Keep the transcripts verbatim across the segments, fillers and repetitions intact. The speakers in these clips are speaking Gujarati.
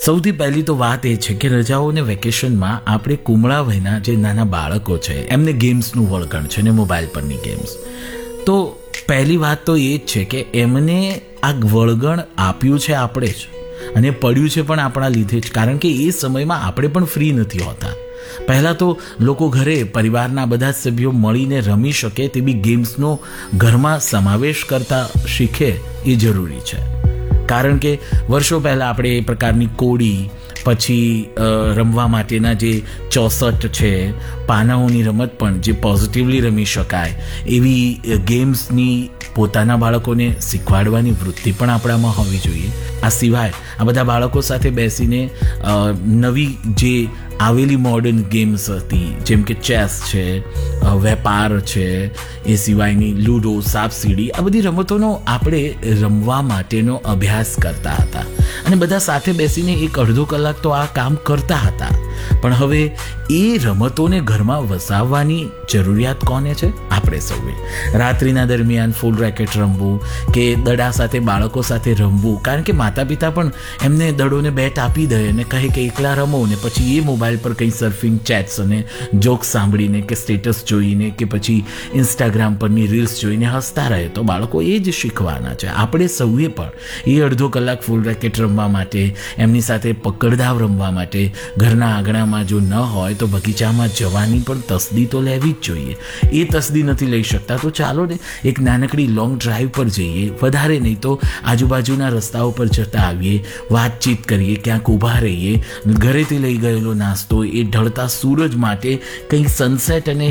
સૌથી પહેલી તો વાત એ છે કે રજાઓ અને વેકેશનમાં આપણે કુમળા વયના જે નાના બાળકો છે એમને ગેમ્સનું વળગણ છે ને મોબાઈલ પરની ગેમ્સ. તો પહેલી વાત તો એ જ છે કે એમને આ વળગણ આપ્યું છે આપણે જ અને પડ્યું છે પણ આપણા લીધે જ, કારણ કે એ સમયમાં આપણે પણ ફ્રી નથી હોતા. પહેલાં તો લોકો ઘરે પરિવારના બધા જ સભ્યો મળીને રમી શકે તેવી ગેમ્સનો ઘરમાં સમાવેશ કરતા શીખે એ જરૂરી છે. કારણ કે વર્ષો પહેલાં આપણે એ પ્રકારની કોડી, પછી રમવા માટેના જે ચોસઠ છે, પાનાઓની રમત પણ જે પોઝિટિવલી રમી શકાય એવી ગેમ્સની પોતાના બાળકોને શીખવાડવાની વૃત્તિ પણ આપણામાં હોવી જોઈએ. આ સિવાય આ બધા બાળકો સાથે બેસીને નવી જે આવેલી મોડર્ન ગેમ્સ હતી, જેમ કે ચેસ છે, વેપાર છે, એ સિવાયની લૂડો, સાપસીડી, આ બધી રમતોનો આપણે રમવા માટેનો અભ્યાસ કરતા હતા અને બધા સાથે બેસીને એક અડધો કલાક તો આ કામ કરતા હતા. પણ હવે એ રમતોને ઘરમાં વસાવવાની જરૂરિયાત કોને છે? આપણે સૌએ. રાત્રિના દરમિયાન ફૂલ રેકેટ રમવું કે દડા સાથે બાળકો સાથે રમવું, કારણ કે માતા પિતા પણ એમને દડોને બેટ આપી દે અને કહે કે એકલા રમો, ને પછી એ મોબાઈલ પર કંઈ સર્ફિંગ ચેટ્સ અને જોક્સ સાંભળીને કે સ્ટેટસ જોઈને કે પછી ઇન્સ્ટાગ્રામ પરની રીલ્સ જોઈને હસતા રહે, તો બાળકો એ જ શીખવાના છે. આપણે સૌએ પણ એ અડધો કલાક ફૂલ રેકેટ રમવા માટે, એમની સાથે પકડદાવ રમવા માટે ઘરના આંગણામાં જો ન હોય તો બગીચામાં જવાની પણ તસદી તો લેવી જ જોઈએ. એ તસદી નથી લઈ શકતા તો ચાલો ને એક નાનકડી લોંગ ડ્રાઈવ પર જઈએ, વધારે નહીં તો આજુબાજુના રસ્તાઓ પર જતા આવીએ, વાતચીત કરીએ, ક્યાંક ઊભા રહીએ, ઘરેથી લઈ ગયેલો નાસ્તો, એ ઢળતા સૂરજ માટે કંઈક સનસેટ અને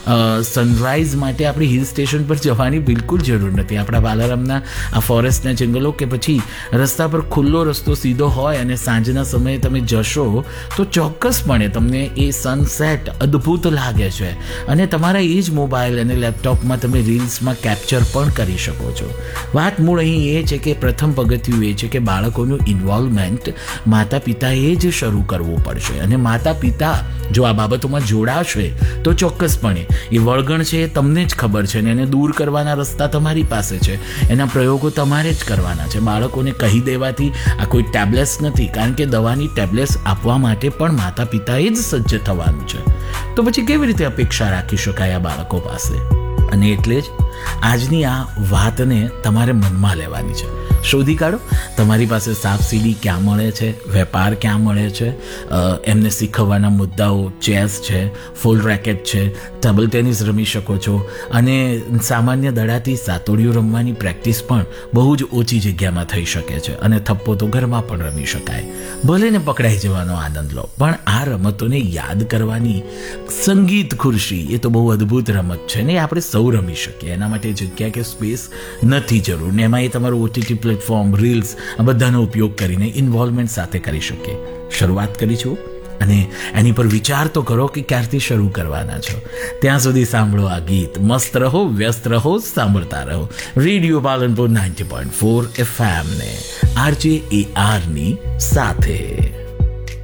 સનરાઈઝ માટે આપણે હિલ સ્ટેશન પર જવાની બિલકુલ જરૂર નથી. આપણા બાલારામના આ ફોરેસ્ટના જંગલો કે પછી રસ્તા પર ખુલ્લો રસ્તો સીધો હોય અને સાંજના સમયે તમે જશો તો ચોક્કસપણે તમને એ સનસેટ અદ્ભુત લાગે છે અને તમારા એ જ મોબાઈલ અને લેપટોપમાં તમે રીલ્સમાં કેપ્ચર પણ કરી શકો છો. વાત મૂળ અહીં એ છે કે પ્રથમ પગથિયું એ છે કે બાળકોનું ઇન્વોલ્વમેન્ટ માતા પિતાએ જ શરૂ કરવું પડશે અને માતા પિતા જો આ બાબતોમાં જોડાશે તો ચોક્કસપણે એ વળગણ છે એ તમને જ ખબર છે ને એને દૂર કરવાના રસ્તા તમારી પાસે છે, એના પ્રયોગો તમારે જ કરવાના છે. બાળકોને કહી દેવાથી આ કોઈ ટેબ્લેટ્સ નથી, કારણ કે દવાની ટેબ્લેટ્સ આપવા માટે પણ માતા પિતાએ જ સજ્જ થવાનું છે. તો પછી કેવી રીતે અપેક્ષા રાખી શકાય આ બાળકો પાસે? અને એટલે જ આજની આ વાતને તમારે મનમાં લેવાની છે. શોધી કાઢો તમારી પાસે સાપસીડી ક્યાં મળે છે, વેપાર ક્યાં મળે છે, એમને શીખવવાના મુદ્દાઓ ચેસ છે, ફૂલ રેકેટ છે, ટેબલ ટેનિસ રમી શકો છો અને સામાન્ય દડાથી સાતોડિયું રમવાની પ્રેક્ટિસ પણ બહુ જ ઓછી જગ્યામાં થઈ શકે છે અને થપ્પો તો ઘરમાં પણ રમી શકાય. ભલે ને પકડાઈ જવાનો આનંદ લો, પણ આ રમતોને યાદ કરવાની સંગીત ખુરશી એ તો બહુ અદ્ભુત રમત છે ને આપણે સૌ રમી શકીએ. એના માટે જગ્યા કે સ્પેસ નથી જરૂર ને એમાં એ તમારું ઓટીટી પ્લેટફોર્મ, રીલ્સ આ બધાનો ઉપયોગ કરીને ઇન્વોલ્વમેન્ટ સાથે કરી શકીએ. શરૂઆત કરી છું અને એની પર વિચાર તો કરો કે ક્યારથી શરૂ કરવાના છો. ત્યાં સુધી સાંભળો આ ગીત. મસ્ત રહો, વ્યસ્ત રહો, સાંભળતા રહો radio Palanpur ninety point four F M ને આરજે એ આરની સાથે.